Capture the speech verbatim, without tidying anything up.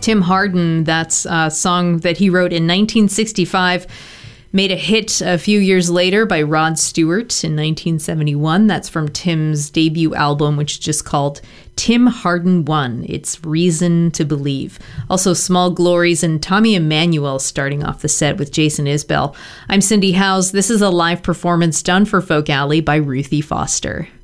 Tim Hardin, that's a song that he wrote in nineteen sixty-five, made a hit a few years later by Rod Stewart in nineteen seventy-one. That's from Tim's debut album, which is just called Tim Hardin One. It's Reason to Believe. Also, Small Glories and Tommy Emmanuel starting off the set with Jason Isbell. I'm Cindy Howes. This is a live performance done for Folk Alley by Ruthie Foster.